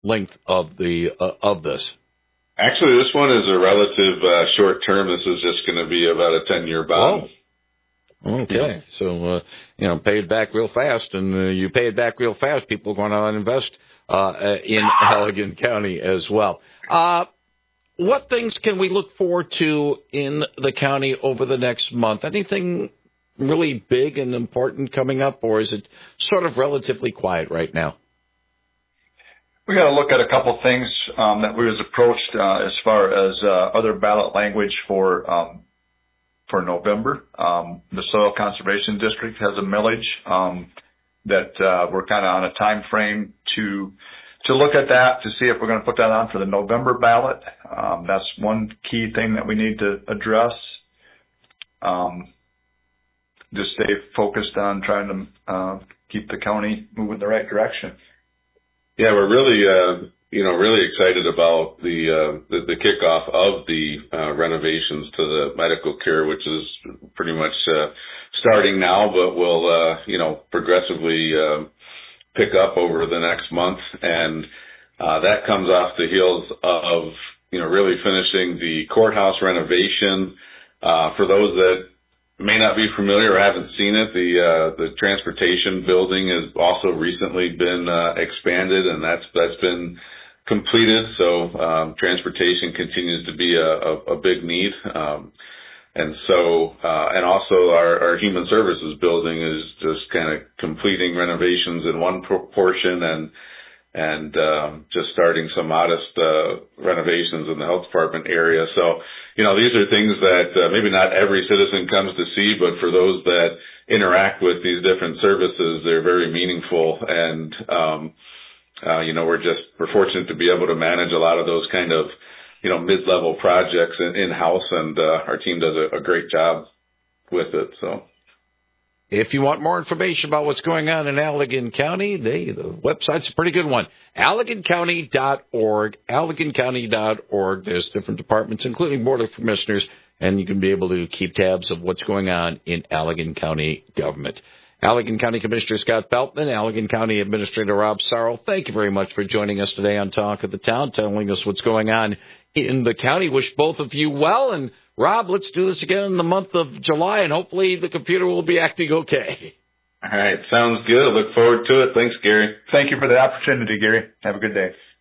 length of this? Actually, this one is a relative short term. This is just going to be about a 10-year bond. Whoa. Okay. So, pay it back real fast, and you pay it back real fast, people are going to invest in Allegan County as well. What things can we look forward to in the county over the next month? Anything really big and important coming up, or is it sort of relatively quiet right now? We got to look at a couple things that we was approached as far as other ballot language for November. The Soil Conservation District has a millage that we're kind of on a time frame to look at that to see if we're going to put that on for the November ballot. That's one key thing that we need to address. Just stay focused on trying to keep the county moving in the right direction. Yeah, we're really excited about the kickoff of the renovations to the medical care, which is pretty much starting now, but will progressively pick up over the next month, and that comes off the heels of really finishing the courthouse renovation. For those that may not be familiar or haven't seen it, the transportation building has also recently been expanded, and that's been completed. So transportation continues to be a big need, and also our human services building is just kind of completing renovations in one portion and just starting some modest renovations in the health department area. So, these are things that maybe not every citizen comes to see, but for those that interact with these different services, they're very meaningful. And, we're fortunate to be able to manage a lot of those kind of, mid-level projects in-house, and our team does a great job with it. So, if you want more information about what's going on in Allegan County, the website's a pretty good one. AlleganCounty.org. AlleganCounty.org. There's different departments, including Board of Commissioners, and you can be able to keep tabs of what's going on in Allegan County government. Allegan County Commissioner Scott Beltman, Allegan County Administrator Rob Sarle, thank you very much for joining us today on Talk of the Town, telling us what's going on in the county. Wish both of you well, and Rob, let's do this again in the month of July, and hopefully the computer will be acting okay. All right. Sounds good. Look forward to it. Thanks, Gary. Thank you for the opportunity, Gary. Have a good day.